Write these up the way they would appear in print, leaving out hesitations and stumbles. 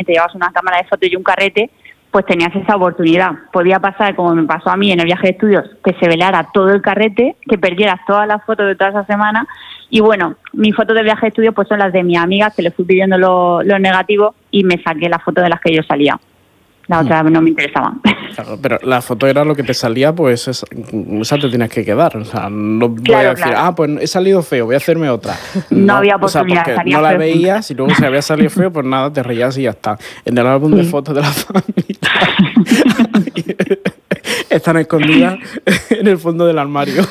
te llevas una cámara de fotos y un carrete, pues tenías esa oportunidad. Podía pasar, como me pasó a mí en el viaje de estudios, que se velara todo el carrete, que perdieras todas las fotos de toda esa semana. Y bueno, mis fotos de viaje de estudios pues son las de mis amigas, que les fui pidiendo los negativos y me saqué las fotos de las que yo salía. Las otras no me interesaban. Claro, pero la foto era lo que te salía, pues esa te tienes que quedar. O sea, no voy Claro, a decir, claro. pues he salido feo, voy a hacerme otra. No había posibilidad, porque salía no la feo. veías y luego si había salido feo, pues nada, te reías y ya está. En el álbum de fotos de la familia están escondidas en el fondo del armario.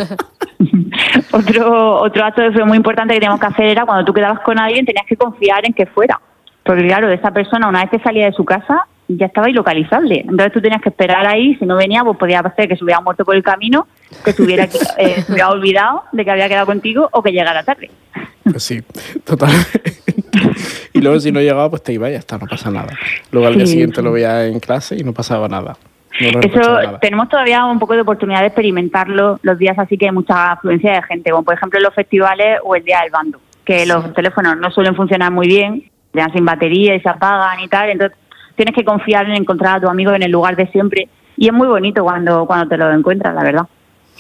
Otro acto que fue muy importante que teníamos que hacer era cuando tú quedabas con alguien tenías que confiar en que fuera. Porque claro, esa persona una vez que salía de su casa ya estaba ilocalizable. Entonces tú tenías que esperar ahí, si no venía pues podía ser que se hubiera muerto por el camino, que se hubiera olvidado de que había quedado contigo o que llegara tarde. Pues sí, totalmente. Y luego si no llegaba pues te iba y ya está, no pasa nada. Luego al día siguiente lo veía en clase y no pasaba nada. Eso tenemos todavía un poco de oportunidad de experimentarlo los días así que hay mucha afluencia de gente, como por ejemplo en los festivales o el día del bando, que los teléfonos no suelen funcionar muy bien, quedan sin batería y se apagan y tal, entonces tienes que confiar en encontrar a tu amigo en el lugar de siempre y es muy bonito cuando te lo encuentras, la verdad.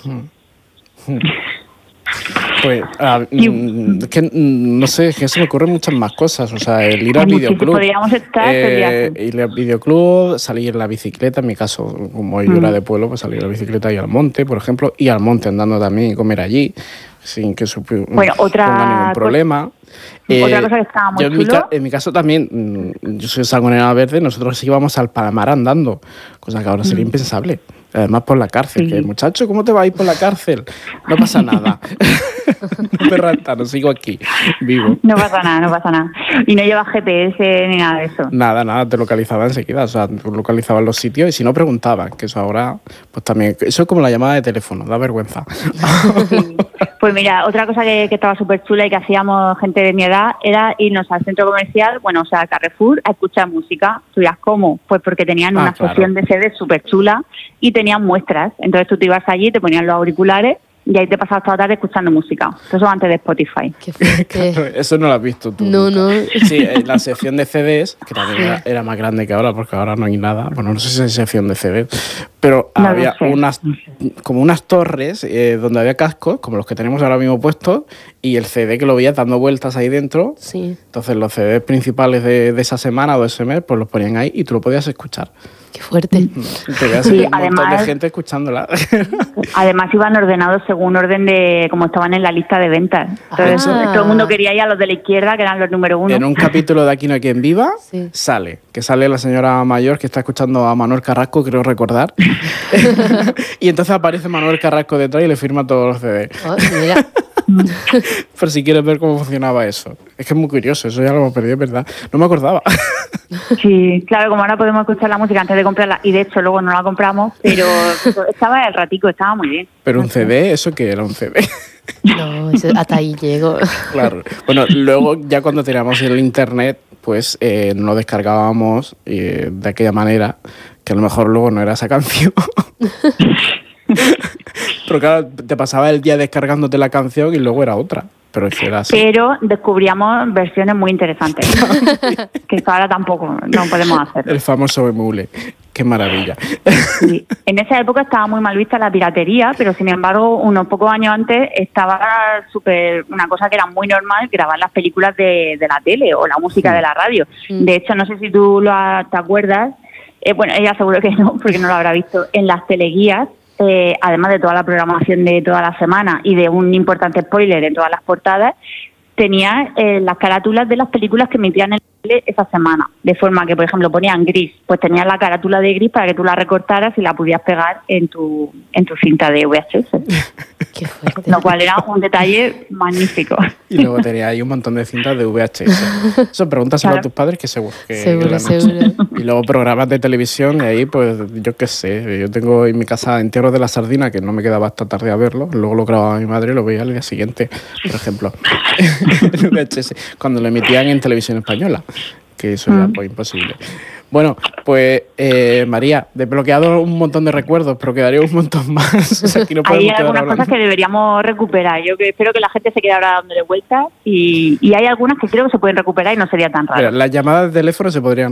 Pues, que no sé, que se me ocurren muchas más cosas. O sea, el ir al videoclub. Podríamos estar ir al videoclub, salir en la bicicleta. En mi caso, como yo era de pueblo, pues salir en la bicicleta y al monte, por ejemplo. Y al monte andando también y comer allí, sin que suponga ningún problema. Otra cosa que estaba muy chulo. En mi caso también, yo soy sangonera verde, nosotros íbamos al Palmar andando, cosa que ahora sería impensable. Además por la cárcel, que muchacho, ¿cómo te vas a ir por la cárcel? No pasa nada. No me renta, no sigo aquí, vivo. No pasa nada. Y no llevas GPS ni nada de eso. Nada, te localizaba enseguida, o sea, te localizaban los sitios y si no preguntaban, que eso ahora, pues también, eso es como la llamada de teléfono, da vergüenza. Sí. Pues mira, otra cosa que estaba súper chula y que hacíamos gente de mi edad era irnos al centro comercial, bueno, o sea, al Carrefour, a escuchar música. ¿Tú dirás cómo? Pues porque tenían una sección de CD súper chula y tenían muestras. Entonces tú te ibas allí, te ponían los auriculares y ahí te pasabas toda la tarde escuchando música. Eso antes de Spotify. Qué fuerte. Claro, eso no lo has visto tú. No, nunca. no. Sí, la sección de CDs, que también era más grande que ahora, porque ahora no hay nada. Bueno, no sé si hay sección de CDs, pero no había como unas torres donde había cascos, como los que tenemos ahora mismo puestos, y el CD que lo veías dando vueltas ahí dentro. Sí. Entonces los CDs principales de esa semana o de ese mes, pues los ponían ahí y tú lo podías escuchar. Qué fuerte. Te veías un montón de gente escuchándola. Además iban ordenados según orden de como estaban en la lista de ventas. Entonces todo el mundo quería ir a los de la izquierda, que eran los número 1. En un capítulo de Aquí no hay quien viva, sale la señora mayor que está escuchando a Manuel Carrasco, creo recordar. Y entonces aparece Manuel Carrasco detrás y le firma todos los CDs. Oh, mira. Por si quieres ver cómo funcionaba eso. Es que es muy curioso, eso ya lo hemos perdido, ¿verdad? No me acordaba. Sí, claro, como ahora podemos escuchar la música antes de comprarla, y de hecho luego no la compramos, pero estaba el ratico, estaba muy bien. Pero un CD, ¿eso qué era un CD? No, hasta ahí llego. Claro. Bueno, luego ya cuando teníamos el internet, pues no lo descargábamos de aquella manera, que a lo mejor luego no era esa canción. Pero claro, te pasaba el día descargándote la canción y luego era otra. Pero eso era así. Pero descubríamos versiones muy interesantes. Que ahora tampoco no podemos hacer. El famoso emule. Qué maravilla. Sí. En esa época estaba muy mal vista la piratería, pero sin embargo, unos pocos años antes estaba una cosa que era muy normal, grabar las películas de la tele o la música de la radio. De hecho, no sé si tú te acuerdas, bueno, ella seguro que no, porque no lo habrá visto, en las teleguías, además de toda la programación de toda la semana y de un importante spoiler en todas las portadas, tenía las carátulas de las películas que emitían en esa semana, de forma que, por ejemplo, ponían Gris, pues tenías la carátula de Gris para que tú la recortaras y la pudieras pegar en tu cinta de VHS. Qué fuerte. Lo cual era un detalle magnífico. Y luego tenía ahí un montón de cintas de VHS. Eso pregúntaselo a tus padres, que seguro que seguro. Y luego programas de televisión y ahí, pues, yo qué sé, yo tengo en mi casa Entierros de la Sardina, que no me quedaba hasta tarde a verlo, luego lo grababa mi madre y lo veía al día siguiente, por ejemplo. En VHS, cuando lo emitían en televisión española, que eso era pues imposible. Bueno, pues María, desbloqueado un montón de recuerdos, pero quedaría un montón más. O sea, aquí no hay algunas cosas que deberíamos recuperar. Yo espero que la gente se quede ahora dándole vueltas y hay algunas que creo que se pueden recuperar y no sería tan raro. Mira, las llamadas de teléfono se podrían